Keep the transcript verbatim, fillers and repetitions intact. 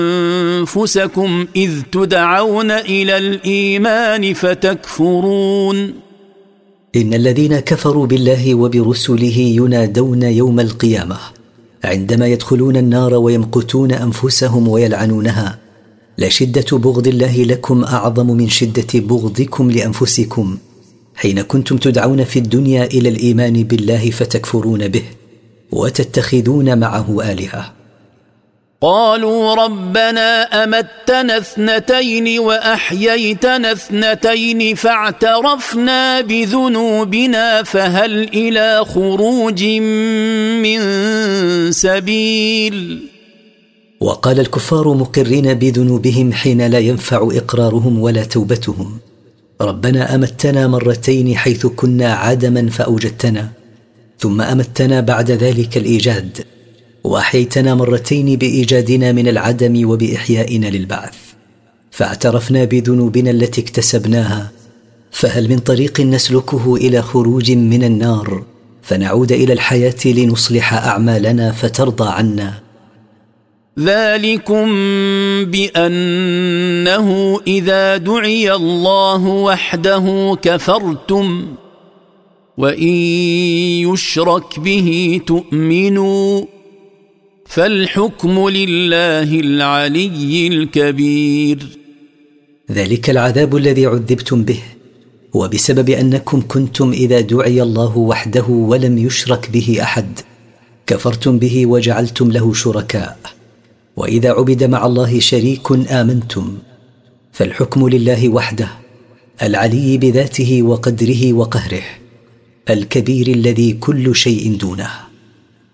أنفسكم إذ تدعون إلى الإيمان فتكفرون إن الذين كفروا بالله وبرسله ينادون يوم القيامة عندما يدخلون النار ويمقتون أنفسهم ويلعنونها، لشدة بغض الله لكم أعظم من شدة بغضكم لأنفسكم حين كنتم تدعون في الدنيا إلى الإيمان بالله فتكفرون به وتتخذون معه آلهة. قالوا ربنا أمتنا اثنتين وأحييتنا اثنتين فاعترفنا بذنوبنا فهل إلى خروج من سبيل. وقال الكفار مقرين بذنوبهم حين لا ينفع إقرارهم ولا توبتهم: ربنا أمتنا مرتين حيث كنا عدما فأوجدتنا، ثم أمتنا بعد ذلك الإيجاد، وأحييتنا مرتين بإيجادنا من العدم وبإحيائنا للبعث، فاعترفنا بذنوبنا التي اكتسبناها، فهل من طريق نسلكه إلى خروج من النار فنعود إلى الحياة لنصلح أعمالنا فترضى عنا؟ ذلكم بأنه إذا دعي الله وحده كفرتم وإن يشرك به تؤمنوا فالحكم لله العلي الكبير. ذلك العذاب الذي عذبتم به هو بسبب أنكم كنتم إذا دعي الله وحده ولم يشرك به أحد كفرتم به وجعلتم له شركاء، وإذا عبد مع الله شريك آمنتم، فالحكم لله وحده العلي بذاته وقدره وقهره الكبير الذي كل شيء دونه.